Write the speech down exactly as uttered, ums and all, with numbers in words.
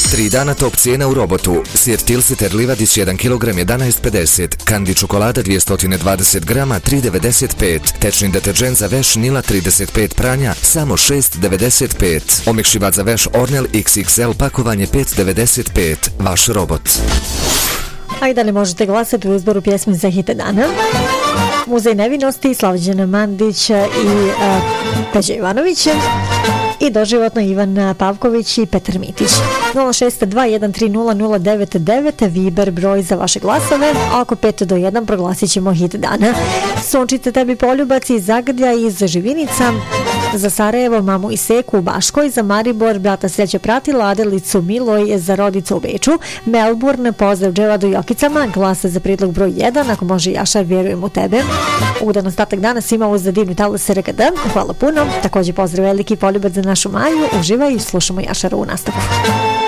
Tri dana top cijena u Robotu. Sir Tilsiter livadić jedan kilogram jedanaest pedeset, Kandi čokolada dvjesto dvadeset grama tri devedeset pet, tečni deterđent za veš Nila trideset pet pranja samo šest devedeset pet, omekšivač za veš Ornel iks iks el pakovanje pet devedeset pet. Vaš Robot. A i da li možete glasati u izboru pjesmi za hit dana? Muzej nevinosti, Slavđana Mandić i uh, Peđa Ivanović i doživotno Ivan Pavković i Petar Mitić. nula šest dva jedan tri nula nula devet devet Viber broj za vaše glasove, a oko pet do jedan proglasit ćemo hit dana. Sunčice tebi poljubac iz Zagrdja i iz Živinica, za Sarajevo mamu i Seku u Baškoj, za Maribor brata Sreća Prati, Ladelicu Miloj, za rodicu u Beču, Melbourne, pozdrav Dževadu Jokicama, glasa za prijedlog broj jedan, ako može Jašar, vjerujem u tebe. Ugodan ostatak dana svima uz za divnu talas R G D, hvala puno, također pozdrav veliki poljubac za našu Maju, uživaj i slušamo Jašara u nastavku.